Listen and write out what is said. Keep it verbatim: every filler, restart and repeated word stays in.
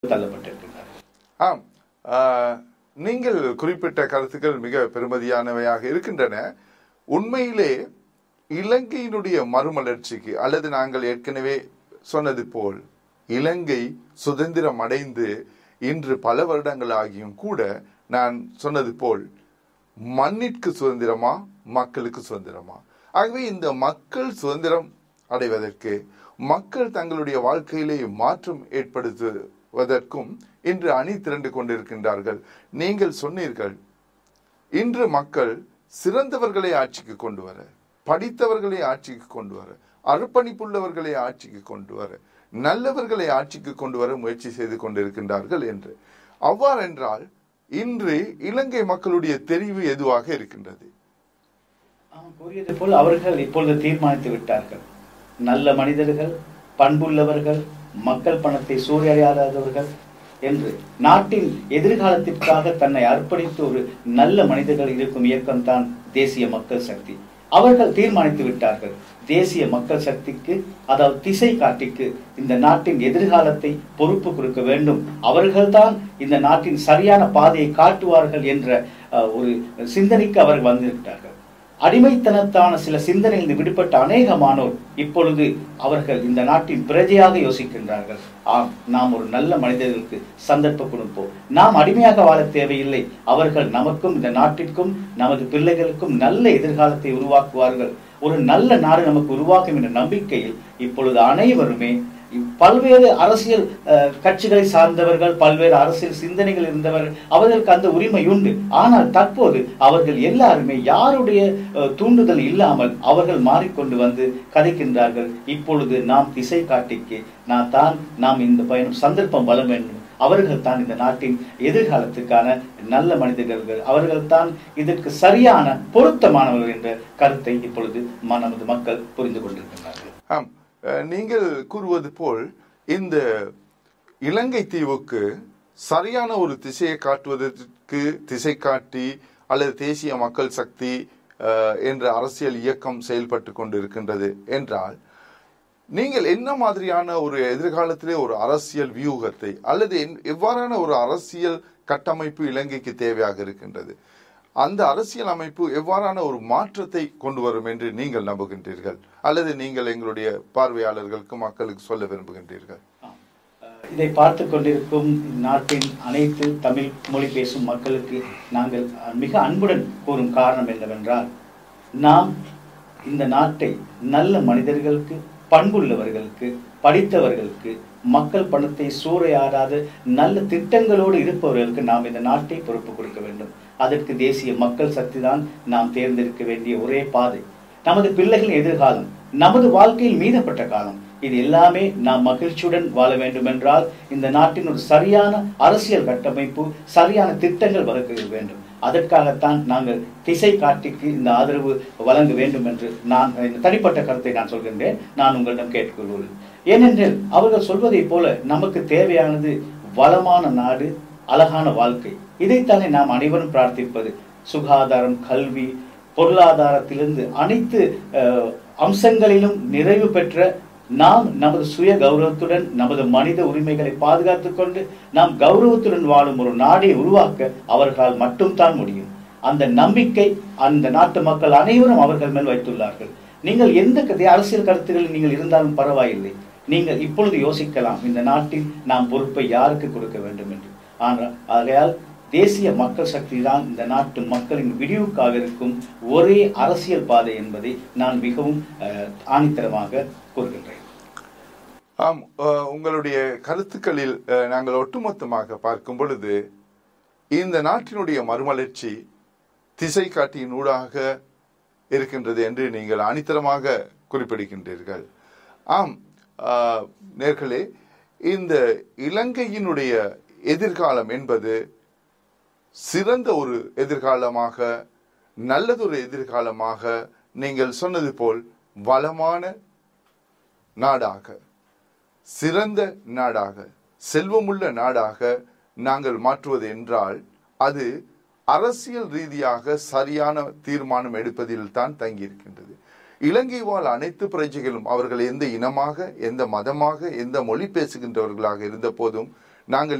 தள்ளப்பட்டிருக்கிறார். ஆம், நீங்கள் குறிப்பிட்ட கருத்துக்கள் மிக பெருமதியானவையாக இருக்கின்றன. உண்மையிலே இலங்கையினுடைய மறுமலர்ச்சிக்கு, அல்லது நாங்கள் ஏற்கனவே சொன்னது போல் இலங்கை சுதந்திரம் அடைந்து இன்று பல வருடங்கள் ஆகியும் கூட நான் சொன்னது போல் மண்ணிற்கு சுதந்திரமா, மக்களுக்கு சுதந்திரமா? ஆகவே இந்த மக்கள் சுதந்திரம் அடைவதற்கு, மக்கள் தங்களுடைய வாழ்க்கையிலே மாற்றம் ஏற்படுத்துவதற்கும் இன்று அணி திரண்டு கொண்டிருக்கின்றார்கள். நீங்கள் சொன்னீர்கள், இன்று மக்கள் சிறந்தவர்களை ஆட்சிக்கு கொண்டு வர, படித்தவர்களை ஆட்சிக்கு கொண்டு வர, அர்ப்பணிப்புள்ளவர்களை ஆட்சிக்கு கொண்டு வர, நல்லவர்களை ஆட்சிக்கு கொண்டு வர முயற்சி செய்து கொண்டிருக்கின்றார்கள் என்று. அவ்வாறென்றால் இன்று இலங்கை மக்களுடைய தெரிவு எதுவாக இருக்கின்றது? கூறியது போல் அவர்கள் இப்பொழுது தீர்மானித்து விட்டார்கள். நல்ல மனிதர்கள், பண்புள்ளவர்கள், மக்கள் பணத்தை சூறையாடாதவர்கள் என்று நாட்டின் எதிர்காலத்திற்காக தன்னை அர்ப்பணித்து ஒரு நல்ல மனிதர்கள் இருக்கும் இயக்கம்தான் தேசிய மக்கள் சக்தி. அவர்கள் தீர்மானித்து விட்டார்கள், தேசிய மக்கள் சக்திக்கு, அதாவது திசை காட்டிக்கு இந்த நாட்டின் எதிர்காலத்தை பொறுப்பு கொடுக்க வேண்டும், அவர்கள்தான் இந்த நாட்டின் சரியான பாதையை காட்டுவார்கள் என்ற ஒரு சிந்தனைக்கு அவர்கள் வந்திருக்கிறார்கள். அடிமைத்தனத்தான சில சிந்தனையில் விடுபட்ட அநேகமானோர் இப்பொழுது அவர்கள் இந்த நாட்டின் பிரஜையாக யோசிக்கின்றார்கள். ஆம், நாம் ஒரு நல்ல மனிதர்களுக்கு சந்தர்ப்பம் கொடுப்போம், நாம் அடிமையாக வாழ தேவையில்லை, அவர்கள் நமக்கும் இந்த நாட்டிற்கும் நமது பிள்ளைகளுக்கும் நல்ல எதிர்காலத்தை உருவாக்குவார்கள், ஒரு நல்ல நாடு நமக்கு உருவாக்கும் என்ற நம்பிக்கையில் இப்பொழுது அனைவருமே பல்வேறு அரசியல் கட்சிகளை சார்ந்தவர்கள், பல்வேறு அரசியல் சிந்தனைகள் இருந்தவர்கள், அவர்களுக்கு அந்த உரிமை உண்டு. ஆனால் தற்போது அவர்கள் எல்லாருமே யாருடைய தூண்டுதல் இல்லாமல் அவர்கள் மாறிக்கொண்டு வந்து கதைக்கின்றார்கள். இப்பொழுது நாம் திசை காட்டிக்கு நான் தான் நாம் இந்த பயணம் சந்தர்ப்பம் வள வேண்டும், அவர்கள் தான் இந்த நாட்டின் எதிர்காலத்துக்கான நல்ல மனிதர்கள், அவர்கள் தான் இதற்கு சரியான பொருத்தமானவர்கள் என்ற கருத்தை இப்பொழுது நமது மக்கள் புரிந்து கொண்டிருக்கின்றார்கள். ஆம், நீங்கள் கூறுவது போல் இந்த இலங்கை தீவுக்கு சரியான ஒரு திசையை காட்டுவதற்கு திசை காட்டி அல்லது தேசிய மக்கள் சக்தி என்ற அரசியல் இயக்கம் செயல்பட்டு கொண்டிருக்கின்றது என்றால், நீங்கள் என்ன மாதிரியான ஒரு எதிர்காலத்திலே ஒரு அரசியல் வியூகத்தை அல்லது எவ்வாறான ஒரு அரசியல் கட்டமைப்பு இலங்கைக்கு தேவையாக இருக்கின்றது, அந்த அரசியல் அமைப்பு எவ்வாறான ஒரு மாற்றத்தை கொண்டு வரும் என்று நீங்கள் நம்புகின்றீர்கள், அல்லது நீங்கள் எங்களுடைய பார்வையாளர்களுக்கு மக்களுக்கு சொல்ல விரும்புகின்றீர்கள்? இதை பார்த்து கொண்டிருக்கும் நாட்டின் அனைத்து தமிழ் மொழி பேசும் மக்களுக்கு நாங்கள் மிக அன்புடன் கூறும் காரணம் என்னவென்றால், நாம் இந்த நாட்டை நல்ல மனிதர்களுக்கு, பண்புள்ளவர்களுக்கு, படித்தவர்களுக்கு, மக்கள் பணத்தை சூறையாடாத நல்ல திட்டங்களோடு இருப்பவர்களுக்கு நாம் இந்த நாட்டை பொறுப்பு கொடுக்க வேண்டும். அதற்கு தேசிய மக்கள் சக்தி தான் நாம் தேர்ந்தெடுக்க வேண்டிய ஒரே பாதை. நமது பிள்ளைகளின் எதிர்காலம், நமது வாழ்க்கையில் மீதப்பட்ட காலம், இது எல்லாமே நாம் மகிழ்ச்சியுடன் வாழ வேண்டும் என்றால் இந்த நாட்டின் ஒரு சரியான அரசியல் கட்டமைப்பு, சரியான திட்டங்கள் வகுக்க வேண்டும். அதற்காகத்தான் நாங்கள் திசை காட்டிக்கு இந்த ஆதரவு வழங்க வேண்டும் என்று நான் தனிப்பட்ட கருத்தை நான் சொல்கின்றேன். நான் உங்களிடம் கேட்டுக்கொள்கிறேன். ஏனென்றால் அவர்கள் சொல்வதை போல நமக்கு தேவையானது வளமான நாடு, அழகான வாழ்க்கை. இதைத்தானே நாம் அனைவரும் பிரார்த்திப்பது. சுகாதாரம், கல்வி, பொருளாதாரத்திலிருந்து அனைத்து அம்சங்களிலும் நிறைவு பெற்ற நாம் நமது சுய கௌரவத்துடன் நமது மனித உரிமைகளை பாதுகாத்துக் கொண்டு நாம் கௌரவத்துடன் வாழும் ஒரு நாடை உருவாக்க அவர்களால் மட்டும்தான் முடியும். அந்த நம்பிக்கை அந்த நாட்டு மக்கள் அனைவரும் அவர்கள் மேல் வைத்துள்ளார்கள். நீங்கள் எந்த அரசியல் கருத்துக்களில் நீங்கள் இருந்தாலும் பரவாயில்லை, நீங்கள் இப்பொழுது யோசிக்கலாம், இந்த நாட்டில் நாம் பொறுப்பை யாருக்கு கொடுக்க வேண்டும் என்று. ஆனால் ஆகையால் தேசிய மக்கள் சக்தி தான் இந்த நாட்டு மக்களின் விடிவுக்காக இருக்கும் ஒரே அரசியல் பாதை என்பதை நான் மிகவும் ஆணித்தரமாக கூறுகின்றேன். ஆம், உங்களுடைய கருத்துக்களில் நாங்கள் ஒட்டுமொத்தமாக பார்க்கும் பொழுது இந்த நாட்டினுடைய மறுமலர்ச்சி திசை காட்டியின் ஊடாக இருக்கின்றது என்று நீங்கள் ஆணித்தரமாக குறிப்பிடுகின்றீர்கள். ஆம் நேர்களே, இந்த இலங்கையினுடைய எதிர்காலம் என்பது சிறந்த ஒரு எதிர்காலமாக, நல்லதொரு எதிர்காலமாக, நீங்கள் சொன்னது போல் வளமான நாடாக, சிறந்த நாடாக, செல்வமுள்ள நாடாக நாங்கள் மாற்றுவது என்றால் அது அரசியல் ரீதியாக சரியான தீர்மானம் எடுப்பதில் தான் தங்கியிருக்கின்றது. இலங்கை வாழ் அனைத்து பிரஜைகளும் அவர்கள் எந்த இனமாக, எந்த மதமாக, எந்த மொழி பேசுகின்றவர்களாக இருந்த போதும் நாங்கள்